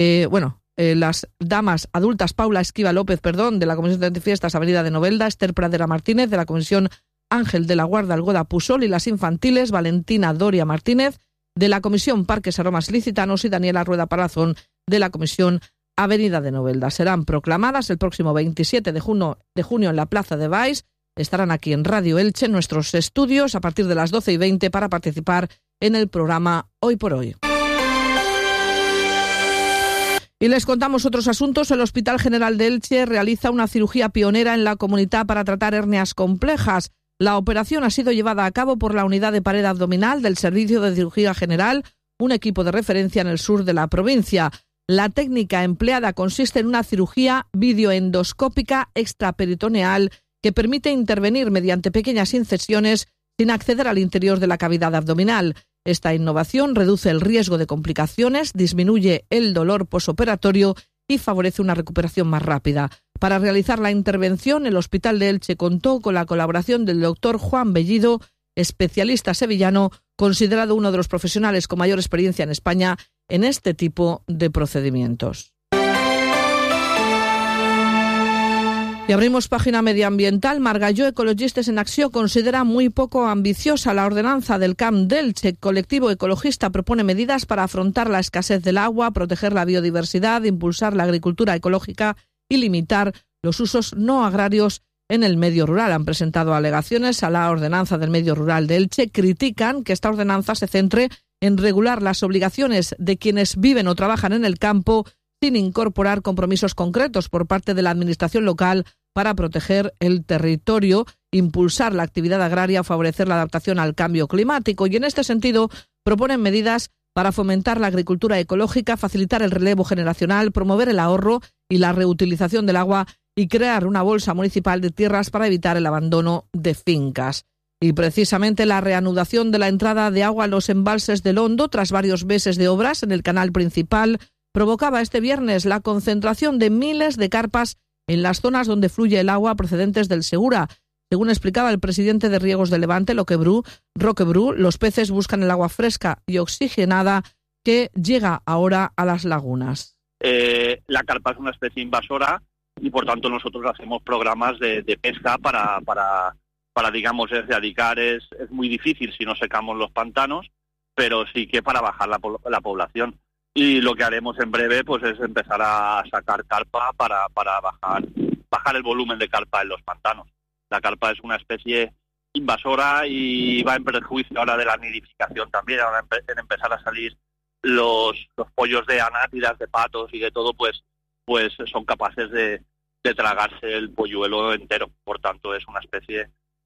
las damas adultas Paula Esquiva López, de la Comisión de Fiestas Avenida de Novelda, Esther Pradera Martínez, de la Comisión Ángel de la Guarda Algoda Pusol, y las infantiles Valentina Doria Martínez, de la Comisión Parques Aromas Licitanos, y Daniela Rueda Palazón, de la Comisión Avenida de Novelda. Serán proclamadas el próximo 27 de junio en la Plaza de Baix. Estarán aquí en Radio Elche, en nuestros estudios, a partir de las 12:20 para participar en el programa Hoy por Hoy. Y les contamos otros asuntos. El Hospital General de Elche realiza una cirugía pionera en la comunidad para tratar hernias complejas. La operación ha sido llevada a cabo por la Unidad de Pared Abdominal del Servicio de Cirugía General, un equipo de referencia en el sur de la provincia. La técnica empleada consiste en una cirugía videoendoscópica extraperitoneal que permite intervenir mediante pequeñas incisiones sin acceder al interior de la cavidad abdominal. Esta innovación reduce el riesgo de complicaciones, disminuye el dolor posoperatorio y favorece una recuperación más rápida. Para realizar la intervención, el Hospital de Elche contó con la colaboración del doctor Juan Bellido, especialista sevillano, considerado uno de los profesionales con mayor experiencia en España en este tipo de procedimientos. Y abrimos página medioambiental. Margalló Ecologistes en Acció considera muy poco ambiciosa la ordenanza del Camp d'Elche. El colectivo ecologista propone medidas para afrontar la escasez del agua, proteger la biodiversidad, impulsar la agricultura ecológica y limitar los usos no agrarios en el medio rural. Han presentado alegaciones a la ordenanza del medio rural de Elche. Critican que esta ordenanza se centre en regular las obligaciones de quienes viven o trabajan en el campo sin incorporar compromisos concretos por parte de la administración local para proteger el territorio, impulsar la actividad agraria, favorecer la adaptación al cambio climático. Y en este sentido proponen medidas para fomentar la agricultura ecológica, facilitar el relevo generacional, promover el ahorro y la reutilización del agua y crear una bolsa municipal de tierras para evitar el abandono de fincas. Y precisamente la reanudación de la entrada de agua a los embalses del Hondo, tras varios meses de obras en el canal principal, provocaba este viernes la concentración de miles de carpas en las zonas donde fluye el agua procedentes del Segura. Según explicaba el presidente de Riegos de Levante, Roque Bru, los peces buscan el agua fresca y oxigenada que llega ahora a las lagunas. La carpa es una especie invasora y por tanto nosotros hacemos programas de pesca para digamos, erradicar. Es muy difícil si no secamos los pantanos, pero sí que para bajar la población. Y lo que haremos en breve pues es empezar a sacar carpa para bajar el volumen de carpa en los pantanos. La carpa es una especie invasora y va en perjuicio ahora de la nidificación también. Ahora en empezar a salir los pollos de anátidas, de patos y de todo, pues son capaces de tragarse el polluelo entero. Por tanto, es una especie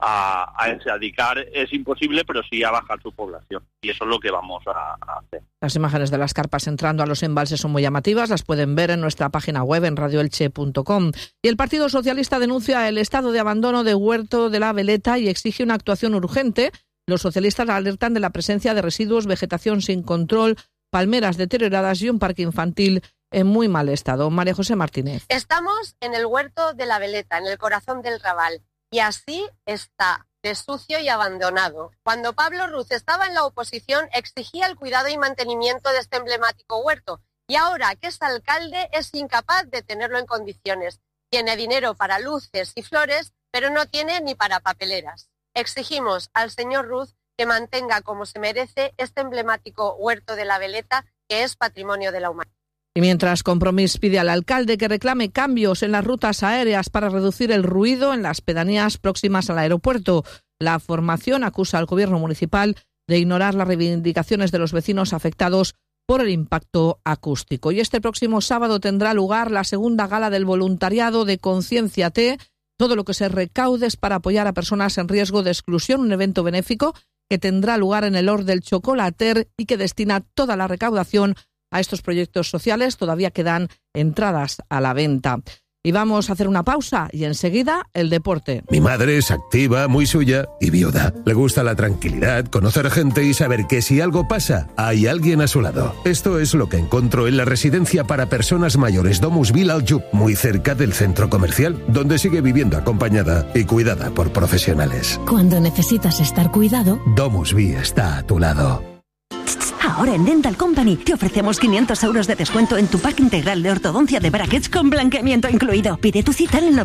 a erradicar. Es imposible, pero sí a bajar su población. Y eso es lo que vamos a hacer. Las imágenes de las carpas entrando a los embalses son muy llamativas. Las pueden ver en nuestra página web en radioelche.com. Y el Partido Socialista denuncia el estado de abandono de Huerto de la Veleta y exige una actuación urgente. Los socialistas alertan de la presencia de residuos, vegetación sin control, palmeras deterioradas y un parque infantil en muy mal estado. María José Martínez. Estamos en el Huerto de la Veleta, en el corazón del Raval. Y así está, de sucio y abandonado. Cuando Pablo Ruz estaba en la oposición, exigía el cuidado y mantenimiento de este emblemático huerto. Y ahora que es alcalde, es incapaz de tenerlo en condiciones. Tiene dinero para luces y flores, pero no tiene ni para papeleras. Exigimos al señor Ruz que mantenga como se merece este emblemático Huerto de la Veleta, que es patrimonio de la humanidad. Y mientras Compromís pide al alcalde que reclame cambios en las rutas aéreas para reducir el ruido en las pedanías próximas al aeropuerto, la formación acusa al gobierno municipal de ignorar las reivindicaciones de los vecinos afectados por el impacto acústico. Y este próximo sábado tendrá lugar la segunda gala del voluntariado de Concienciate. Todo lo que se recaude es para apoyar a personas en riesgo de exclusión, un evento benéfico que tendrá lugar en el Hort del Chocolater y que destina toda la recaudación a estos proyectos sociales. Todavía quedan entradas a la venta. Y vamos a hacer una pausa y enseguida el deporte. Mi madre es activa, muy suya y viuda. Le gusta la tranquilidad, conocer gente y saber que si algo pasa, hay alguien a su lado. Esto es lo que encontró en la residencia para personas mayores Domus Vila Aljub, muy cerca del centro comercial, donde sigue viviendo acompañada y cuidada por profesionales. Cuando necesitas estar cuidado, Domus Vi está a tu lado. Ahora en Dental Company te ofrecemos 500 euros de descuento en tu pack integral de ortodoncia de brackets con blanqueamiento incluido. Pide tu cita en el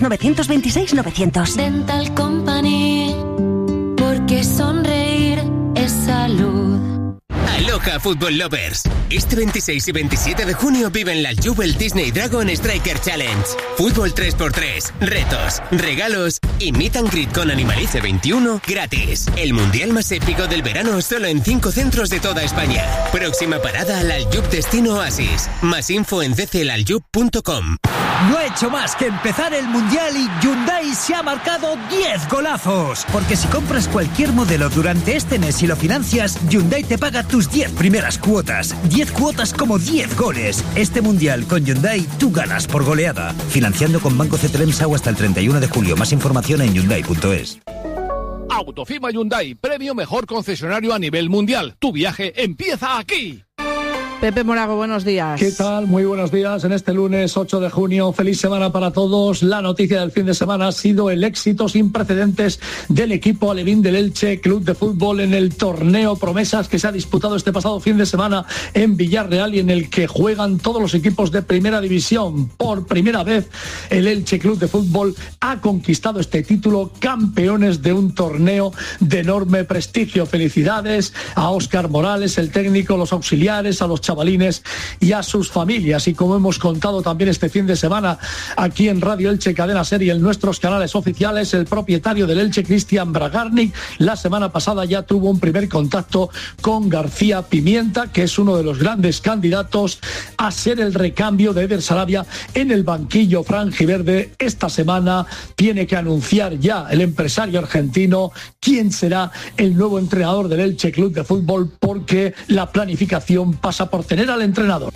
900-926-900. Dental Company, porque sonreír es salud. Aloha Football Lovers. Este 26 y 27 de junio vive en la Jewel Disney Dragon Striker Challenge. Fútbol 3x3, retos, regalos y meet and greet con Animalice 21 gratis. El mundial más épico del verano solo en 5 centros de toda España. Próxima parada al Aljub Destino Oasis. Más info en cclaljub.com. No ha hecho más que empezar el mundial y Hyundai se ha marcado 10 golazos. Porque si compras cualquier modelo durante este mes y lo financias, Hyundai te paga tus 10 primeras cuotas. 10 cuotas como 10 goles. Este mundial con Hyundai tú ganas por goleada. Financiando con Banco CTLM SAU hasta el 31 de julio. Más información en Hyundai.es. Autofima Hyundai, premio mejor concesionario a nivel mundial. Tu viaje empieza aquí. Pepe Morago, buenos días. ¿Qué tal? Muy buenos días. En este lunes 8 de junio, feliz semana para todos. La noticia del fin de semana ha sido el éxito sin precedentes del equipo alevín del Elche Club de Fútbol en el torneo Promesas que se ha disputado este pasado fin de semana en Villarreal y en el que juegan todos los equipos de primera división. Por primera vez, el Elche Club de Fútbol ha conquistado este título, campeones de un torneo de enorme prestigio. Felicidades a Óscar Morales, el técnico, los auxiliares, a los chavalines y a sus familias. Y como hemos contado también este fin de semana aquí en Radio Elche Cadena Ser y en nuestros canales oficiales, el propietario del Elche, Cristian Bragarnik, la semana pasada ya tuvo un primer contacto con García Pimienta, que es uno de los grandes candidatos a ser el recambio de Eder Sarabia en el banquillo franjiverde. Esta semana tiene que anunciar ya el empresario argentino quién será el nuevo entrenador del Elche Club de Fútbol, porque la planificación pasa por tener al entrenador.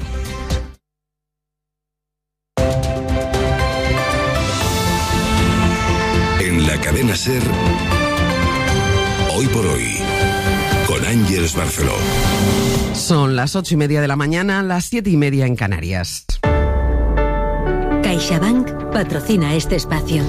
En la cadena SER, hoy por hoy, con Ángeles Barceló. Son las 8:30 de la mañana, las 7:30 en Canarias. CaixaBank patrocina este espacio.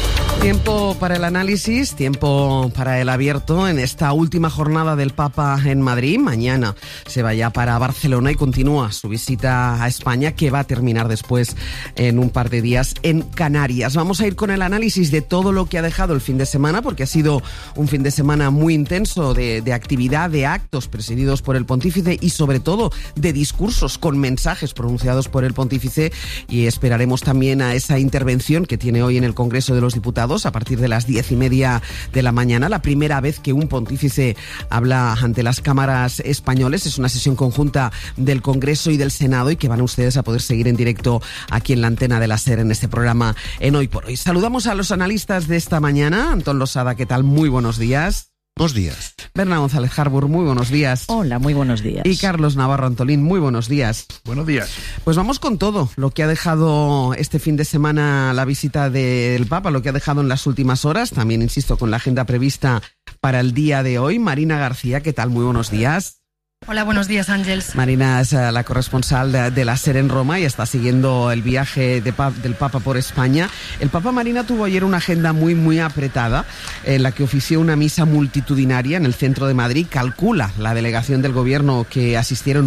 Tiempo para el análisis, tiempo para el abierto en esta última jornada del Papa en Madrid. Mañana se va ya para Barcelona y continúa su visita a España, que va a terminar después en un par de días en Canarias. Vamos a ir con el análisis de todo lo que ha dejado el fin de semana, porque ha sido un fin de semana muy intenso de actividad, de actos presididos por el pontífice y sobre todo de discursos con mensajes pronunciados por el pontífice, y esperaremos también a esa intervención que tiene hoy en el Congreso de los Diputados a partir de las 10:30 de la mañana, la primera vez que un pontífice habla ante las cámaras españoles. Es una sesión conjunta del Congreso y del Senado y que van ustedes a poder seguir en directo aquí en la antena de la SER en este programa en Hoy por Hoy. Saludamos a los analistas de esta mañana. Antón Losada, ¿qué tal? Muy buenos días. Buenos días. Berna González Harbour, muy buenos días. Hola, muy buenos días. Y Carlos Navarro Antolín, muy buenos días. Buenos días. Pues vamos con todo lo que ha dejado este fin de semana la visita del Papa, lo que ha dejado en las últimas horas, también, insisto, con la agenda prevista para el día de hoy. Marina García, ¿qué tal? Muy buenos días. Hola, buenos días, Ángels. Marina es la corresponsal de la SER en Roma y está siguiendo el viaje del Papa por España. El Papa, Marina, tuvo ayer una agenda muy apretada en la que ofició una misa multitudinaria en el centro de Madrid. Calcula la delegación del gobierno que asistieron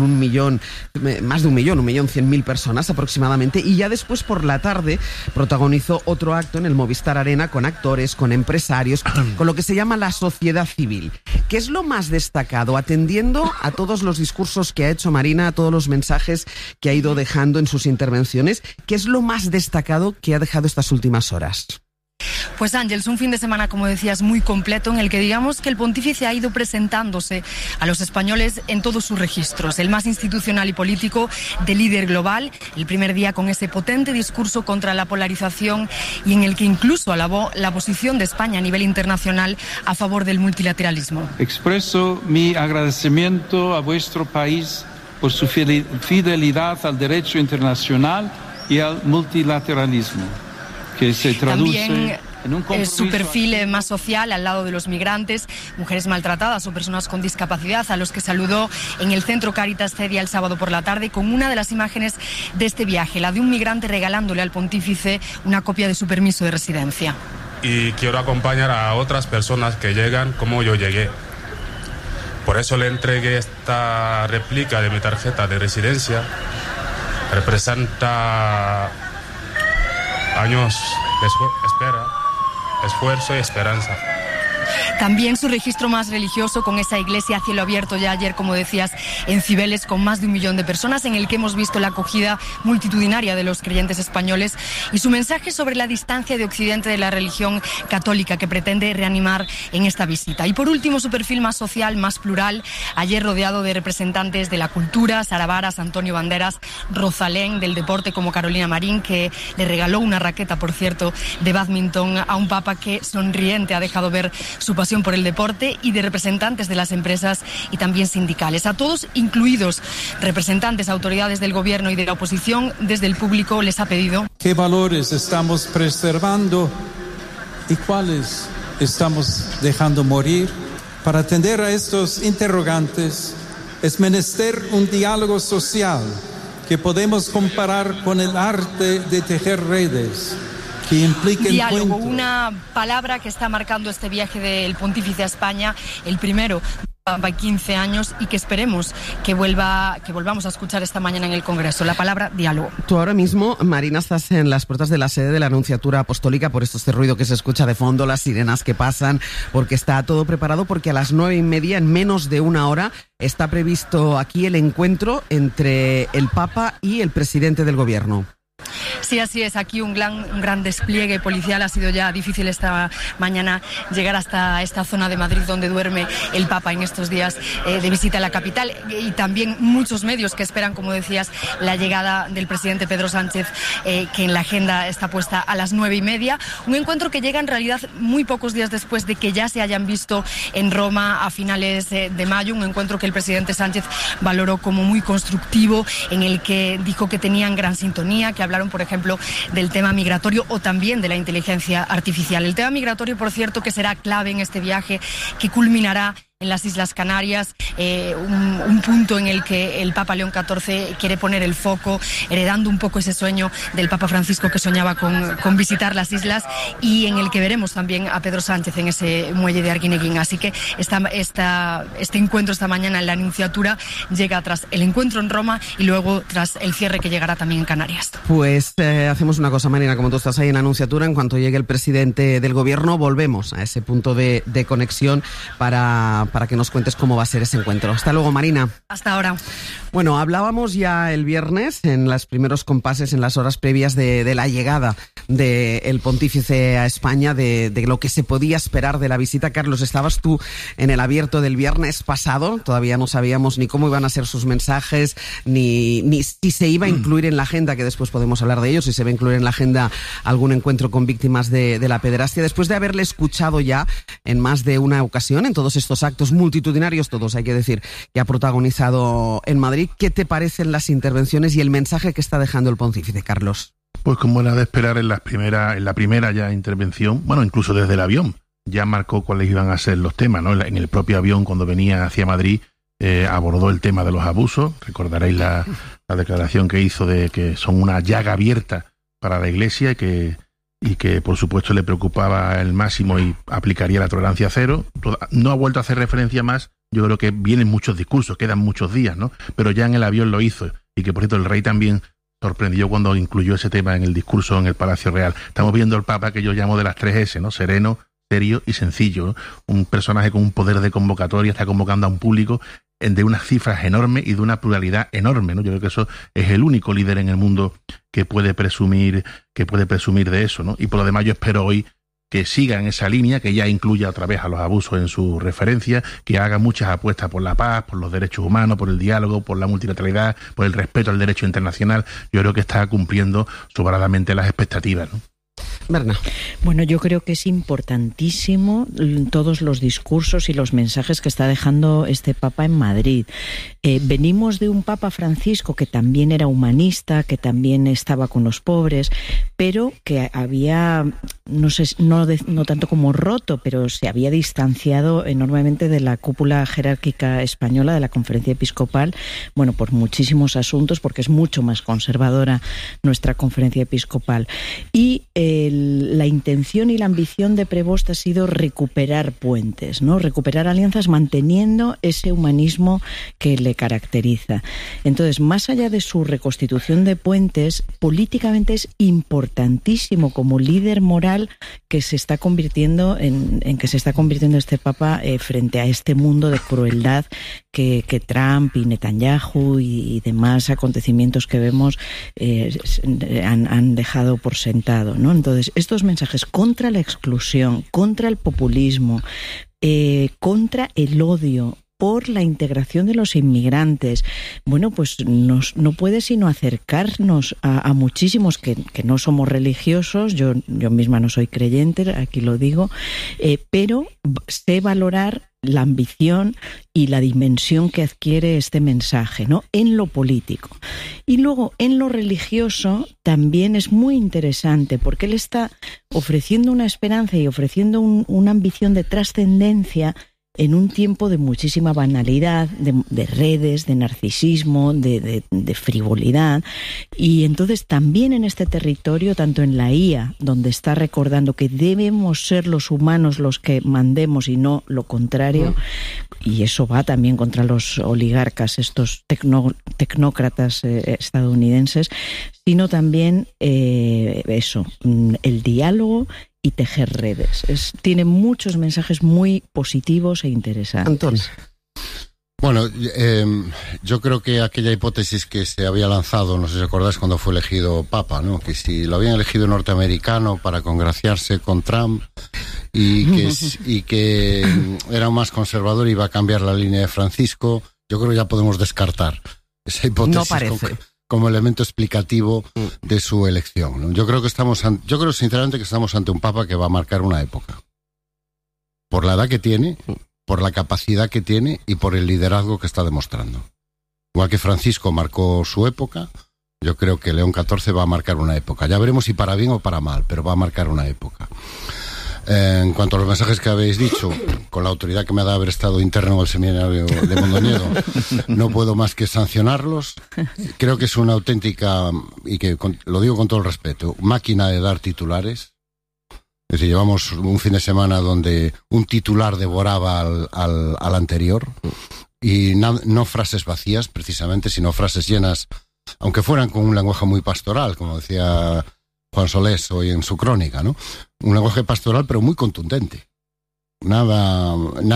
más de 1.100.000 personas aproximadamente, y ya después por la tarde protagonizó otro acto en el Movistar Arena con actores, con empresarios, con lo que se llama la sociedad civil. ¿Qué es lo más destacado, atendiendo a todos los discursos que ha hecho Marina, a todos los mensajes que ha ido dejando en sus intervenciones? ¿Qué es lo más destacado que ha dejado estas últimas horas? Pues Ángels, un fin de semana, como decías, muy completo, en el que digamos que el pontífice ha ido presentándose a los españoles en todos sus registros, el más institucional y político, de líder global, el primer día con ese potente discurso contra la polarización y en el que incluso alabó la posición de España a nivel internacional a favor del multilateralismo. Expreso mi agradecimiento a vuestro país por su fidelidad al derecho internacional y al multilateralismo, que se traduce también en un compromiso. Su perfil más social, al lado de los migrantes, mujeres maltratadas o personas con discapacidad, a los que saludó en el Centro Cáritas Cedia el sábado por la tarde, con una de las imágenes de este viaje, la de un migrante regalándole al pontífice una copia de su permiso de residencia. Y quiero acompañar a otras personas que llegan como yo llegué. Por eso le entregué esta réplica de mi tarjeta de residencia. Representa años de espera, esfuerzo y esperanza. También su registro más religioso con esa iglesia a cielo abierto ya ayer, como decías, en Cibeles, con más de 1 millón de personas, en el que hemos visto la acogida multitudinaria de los creyentes españoles, y su mensaje sobre la distancia de Occidente de la religión católica que pretende reanimar en esta visita. Y por último, su perfil más social, más plural, ayer rodeado de representantes de la cultura, Sara Varas, Antonio Banderas, Rosalén, del deporte como Carolina Marín, que le regaló una raqueta, por cierto, de bádminton a un papa que sonriente ha dejado ver su pasión por el deporte, y de representantes de las empresas y también sindicales. A todos, incluidos representantes, autoridades del gobierno y de la oposición, desde el público les ha pedido: ¿qué valores estamos preservando y cuáles estamos dejando morir? Para atender a estos interrogantes es menester un diálogo social que podemos comparar con el arte de tejer redes. Diálogo, una palabra que está marcando este viaje del pontífice a España, el primero de 15 años, y que esperemos que volvamos a escuchar esta mañana en el Congreso. La palabra diálogo. Tú ahora mismo, Marina, estás en las puertas de la sede de la Nunciatura Apostólica, por esto este ruido que se escucha de fondo, las sirenas que pasan, porque está todo preparado, porque a las 9:30, en menos de 1 hora, está previsto aquí el encuentro entre el Papa y el presidente del Gobierno. Sí, así es. Aquí un gran despliegue policial. Ha sido ya difícil esta mañana llegar hasta esta zona de Madrid donde duerme el Papa en estos días de visita a la capital, y también muchos medios que esperan, como decías, la llegada del presidente Pedro Sánchez, que en la agenda está puesta a las 9:30. Un encuentro que llega en realidad muy pocos días después de que ya se hayan visto en Roma a finales de mayo. Un encuentro que el presidente Sánchez valoró como muy constructivo, en el que dijo que tenían gran sintonía, que hablaron, por ejemplo, del tema migratorio o también de la inteligencia artificial. El tema migratorio, por cierto, que será clave en este viaje, que culminará en las Islas Canarias, un punto en el que el Papa León XIV quiere poner el foco, heredando un poco ese sueño del Papa Francisco, que soñaba con visitar las islas, y en el que veremos también a Pedro Sánchez en ese muelle de Arguineguín. Así que este encuentro esta mañana en la Nunciatura llega tras el encuentro en Roma y luego tras el cierre que llegará también en Canarias. Pues hacemos una cosa, Marina, como tú estás ahí en la Nunciatura, en cuanto llegue el presidente del Gobierno, volvemos a ese punto de conexión para que nos cuentes cómo va a ser ese encuentro. Hasta luego, Marina. Hasta ahora. Bueno, hablábamos ya el viernes, en los primeros compases, en las horas previas de la llegada del pontífice a España, de lo que se podía esperar de la visita. Carlos, estabas tú en el abierto del viernes pasado, todavía no sabíamos ni cómo iban a ser sus mensajes, ni si se iba a incluir en la agenda, que después podemos hablar de ello, si se va a incluir en la agenda algún encuentro con víctimas de la pederastia. Después de haberle escuchado ya en más de una ocasión, en todos estos actos multitudinarios, todos hay que decir, que ha protagonizado en Madrid, ¿qué te parecen las intervenciones y el mensaje que está dejando el pontífice, Carlos? Pues como era de esperar, en la primera ya intervención, bueno, incluso desde el avión, ya marcó cuáles iban a ser los temas, ¿no? En el propio avión, cuando venía hacia Madrid, abordó el tema de los abusos. Recordaréis la declaración que hizo de que son una llaga abierta para la Iglesia y que por supuesto le preocupaba el máximo y aplicaría la tolerancia cero. No ha vuelto a hacer referencia más. Yo creo que vienen muchos discursos, quedan muchos días, ¿no? Pero ya en el avión lo hizo, y que por cierto el rey también sorprendió cuando incluyó ese tema en el discurso en el Palacio Real. Estamos viendo al Papa que yo llamo de las 3 S, ¿no? Sereno, serio y sencillo, ¿no? Un personaje con un poder de convocatoria, está convocando a un público de unas cifras enormes y de una pluralidad enorme, ¿no? Yo creo que eso es el único líder en el mundo que puede presumir de eso, ¿no? Y por lo demás yo espero hoy que siga en esa línea, que ya incluya otra vez a los abusos en su referencia, que haga muchas apuestas por la paz, por los derechos humanos, por el diálogo, por la multilateralidad, por el respeto al derecho internacional. Yo creo que está cumpliendo sobradamente las expectativas, ¿no? Berna. Bueno, yo creo que es importantísimo todos los discursos y los mensajes que está dejando este Papa en Madrid. Venimos de un Papa Francisco que también era humanista, que también estaba con los pobres, pero que había, no tanto como roto, pero se había distanciado enormemente de la cúpula jerárquica española, de la Conferencia Episcopal, bueno, por muchísimos asuntos, porque es mucho más conservadora nuestra Conferencia Episcopal. Y la intención y la ambición de Prevost ha sido recuperar puentes, ¿no? Recuperar alianzas manteniendo ese humanismo que le caracteriza. Entonces, más allá de su reconstitución de puentes, políticamente es importantísimo como líder moral que se está convirtiendo en que se está convirtiendo este Papa frente a este mundo de crueldad que Trump y Netanyahu y demás acontecimientos que vemos han dejado por sentado, ¿no? Entonces, estos mensajes contra la exclusión, contra el populismo, contra el odio, por la integración de los inmigrantes, bueno, pues no puede sino acercarnos a muchísimos que no somos religiosos, yo misma no soy creyente, aquí lo digo, pero sé valorar la ambición y la dimensión que adquiere este mensaje, ¿no? En lo político. Y luego, en lo religioso, también es muy interesante, porque él está ofreciendo una esperanza y ofreciendo una ambición de trascendencia en un tiempo de muchísima banalidad, de redes, de narcisismo, de frivolidad. Y entonces también en este territorio, tanto en la IA, donde está recordando que debemos ser los humanos los que mandemos y no lo contrario, y eso va también contra los oligarcas, estos tecnócratas estadounidenses, sino también el diálogo y tejer redes. Tiene muchos mensajes muy positivos e interesantes. Antón. Bueno, yo creo que aquella hipótesis que se había lanzado, no sé si acordáis cuando fue elegido Papa, ¿no? Que si lo habían elegido norteamericano para congraciarse con Trump y que era más conservador y iba a cambiar la línea de Francisco, yo creo que ya podemos descartar esa hipótesis. No parece. Como elemento explicativo de su elección, ¿no? Yo creo sinceramente que estamos ante un Papa que va a marcar una época. Por la edad que tiene, por la capacidad que tiene y por el liderazgo que está demostrando. Igual que Francisco marcó su época, yo creo que León XIV va a marcar una época. Ya veremos si para bien o para mal, pero va a marcar una época. En cuanto a los mensajes que habéis dicho, con la autoridad que me da haber estado interno en el seminario de Mondoñedo, no puedo más que sancionarlos. Creo que es una auténtica, y que lo digo con todo el respeto, máquina de dar titulares. Es decir, llevamos un fin de semana donde un titular devoraba al anterior, y no frases vacías precisamente, sino frases llenas, aunque fueran con un lenguaje muy pastoral, como decía Juan Solés hoy en su crónica, ¿no? Un lenguaje pastoral pero muy contundente. Nada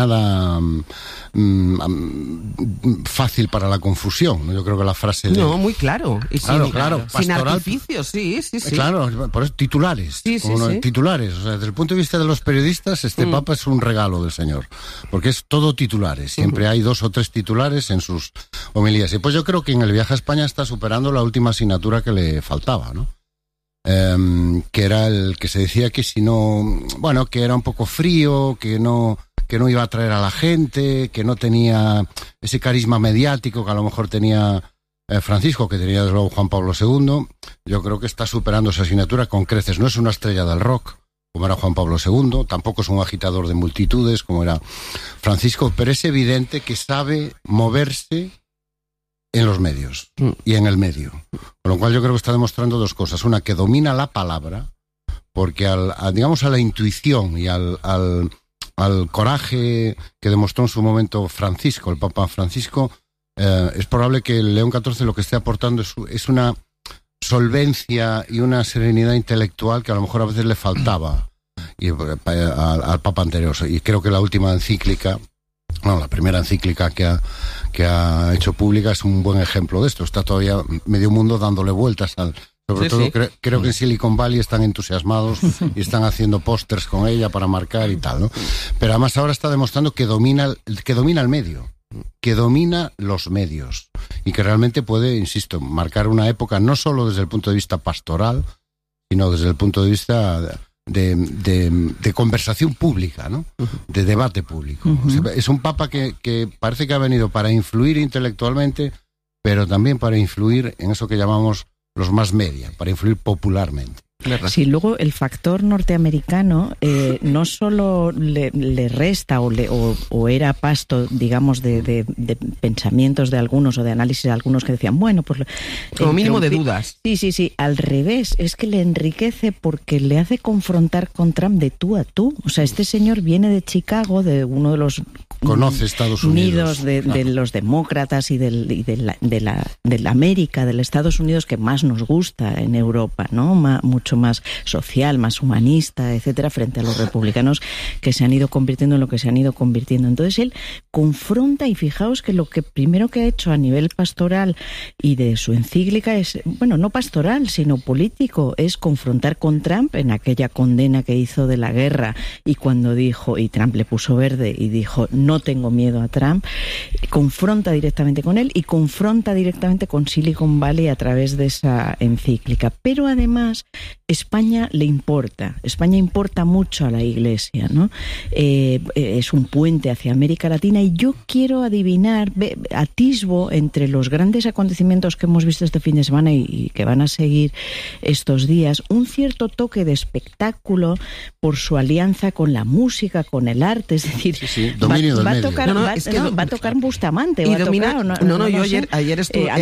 fácil para la confusión, ¿no? Yo creo que la frase de... No, muy claro. Y claro, sin pastoral, artificios, sí. Claro, por eso titulares. Sí. Titulares. O sea, desde el punto de vista de los periodistas, este Papa es un regalo del Señor. Porque es todo titulares. Siempre hay 2 o 3 titulares en sus homilías. Y pues yo creo que en el viaje a España está superando la última asignatura que le faltaba, ¿no? Que era el que se decía que si no, bueno, que era un poco frío, que no iba a atraer a la gente, que no tenía ese carisma mediático que a lo mejor tenía Francisco, que tenía desde luego Juan Pablo II. Yo creo que está superando esa asignatura con creces. No es una estrella del rock como era Juan Pablo II, tampoco es un agitador de multitudes como era Francisco, pero es evidente que sabe moverse en los medios y en el medio. Con lo cual yo creo que está demostrando 2 cosas. Una, que domina la palabra, porque digamos a la intuición y al coraje que demostró en su momento Francisco, el Papa Francisco, es probable que el León XIV lo que esté aportando es una solvencia y una serenidad intelectual que a lo mejor a veces le faltaba al Papa anterior. Y creo que la última encíclica, la primera encíclica que ha hecho pública es un buen ejemplo de esto. Está todavía medio mundo dándole vueltas sobre todo. Creo que en Silicon Valley están entusiasmados y están haciendo pósters con ella para marcar y tal, ¿no? Pero además ahora está demostrando que domina el medio, que domina los medios y que realmente puede, insisto, marcar una época no solo desde el punto de vista pastoral, sino desde el punto de vista de conversación pública, ¿no? De debate público. O sea, es un Papa que parece que ha venido para influir intelectualmente, pero también para influir en eso que llamamos los más media, para influir popularmente. Sí, luego el factor norteamericano no solo le resta o era pasto, digamos, de pensamientos de algunos o de análisis de algunos que decían, bueno, pues... Como mínimo de dudas. Sí, al revés, es que le enriquece porque le hace confrontar con Trump de tú a tú. O sea, este señor viene de Chicago, de uno de los... Conoce Estados Unidos. De los demócratas y de la América, del Estados Unidos que más nos gusta en Europa, ¿no? Mucho más social, más humanista, etcétera, frente a los republicanos que se han ido convirtiendo en lo que se han ido convirtiendo. Entonces él confronta, y fijaos que lo que primero que ha hecho a nivel pastoral y de su encíclica es, bueno, no pastoral, sino político, es confrontar con Trump en aquella condena que hizo de la guerra, y cuando dijo, y Trump le puso verde y dijo, no tengo miedo a Trump, confronta directamente con él y confronta directamente con Silicon Valley a través de esa encíclica. Pero además España le importa. España importa mucho a la Iglesia, ¿no? Es un puente hacia América Latina, y yo quiero adivinar, atisbo entre los grandes acontecimientos que hemos visto este fin de semana y que van a seguir estos días, un cierto toque de espectáculo por su alianza con la música, con el arte, es decir, va a tocar Bustamante, y yo ayer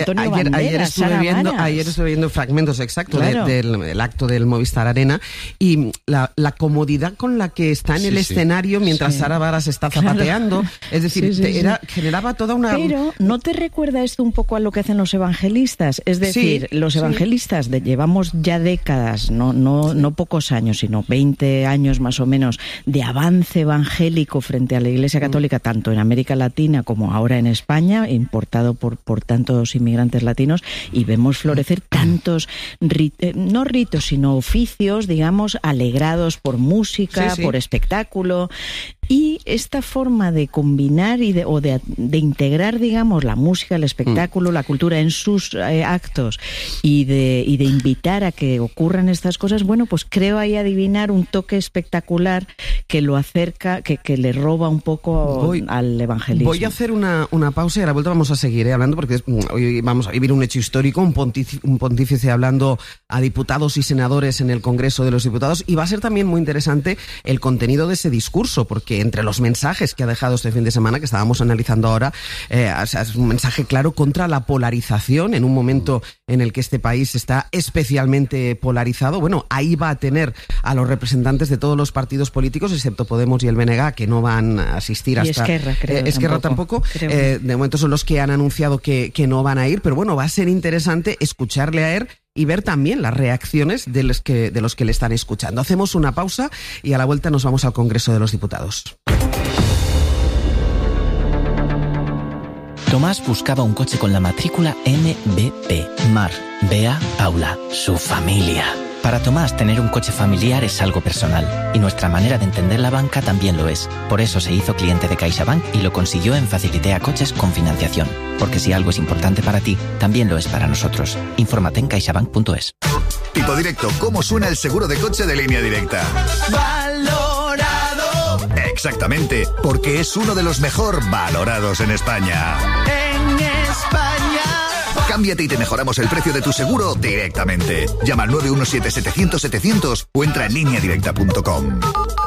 estuve viendo fragmentos exactos del acto del Movistar Arena, y la comodidad con la que está en el escenario mientras Sara Varas está zapateando, es decir, generaba toda una... Pero ¿no te recuerda esto un poco a lo que hacen los evangelistas? Es decir, los evangelistas llevamos ya décadas, no pocos años, sino 20 años más o menos, de avance evangélico frente a la Iglesia Católica, tanto en América Latina como ahora en España, importado por tantos inmigrantes latinos, y vemos florecer tantos, no ritos, sino oficios, digamos, alegrados por música, por espectáculo. Y esta forma de combinar y de integrar, digamos, la música, el espectáculo, la cultura en sus actos, y de invitar a que ocurran estas cosas, bueno, pues creo ahí adivinar un toque espectacular que lo acerca, que le roba un poco al evangelismo. Voy a hacer una pausa y a la vuelta vamos a seguir hablando, porque hoy vamos a vivir un hecho histórico, un pontífice hablando a diputados y senadores en el Congreso de los Diputados, y va a ser también muy interesante el contenido de ese discurso, porque entre los mensajes que ha dejado este fin de semana, que estábamos analizando ahora, es un mensaje claro contra la polarización en un momento en el que este país está especialmente polarizado. Bueno, ahí va a tener a los representantes de todos los partidos políticos, excepto Podemos y el BNG, que no van a asistir hasta... Y Esquerra, creo. Esquerra tampoco. De momento son los que han anunciado que no van a ir, pero bueno, va a ser interesante escucharle a él y ver también las reacciones de los que le están escuchando. Hacemos una pausa y a la vuelta nos vamos al Congreso de los Diputados. Tomás buscaba un coche con la matrícula MBP, Mar, Bea, Paula, su familia. Para Tomás, tener un coche familiar es algo personal, y nuestra manera de entender la banca también lo es. Por eso se hizo cliente de CaixaBank y lo consiguió en Facilitea Coches con financiación. Porque si algo es importante para ti, también lo es para nosotros. Infórmate en caixabank.es. Tipo directo, ¿cómo suena el seguro de coche de Línea Directa? ¡Valorado! Exactamente, porque es uno de los mejor valorados en España. En España. Cámbiate y te mejoramos el precio de tu seguro directamente. Llama al 917-700-700 o entra en lineadirecta.com.